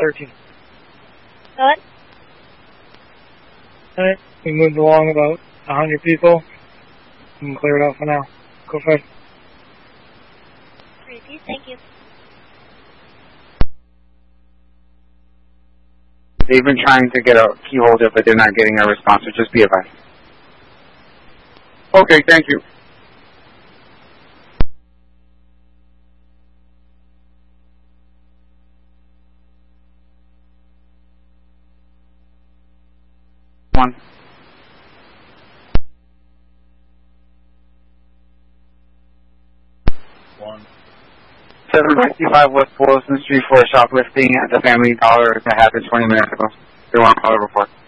13. What? Alright, we moved along about 100 people. We can clear it out for now. Go for it. Repeat, thank you. They've been trying to get a key holder, but they're not getting a response, so just be advised. Okay, thank you. One. 755 West Boylston Street for shoplifting at the Family Dollar that happened 20 minutes ago. They want to call a report.